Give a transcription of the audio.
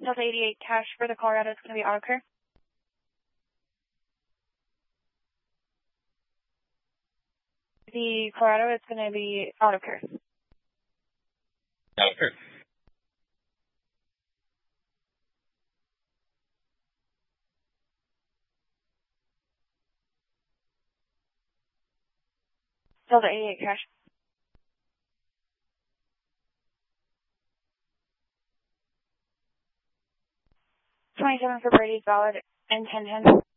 Delta 88 cash for the Colorado is going to be auto clear. The Colorado is going to be auto clear. Auto clear. Delta 88 cash. 27 for Brady, valid, and 1010.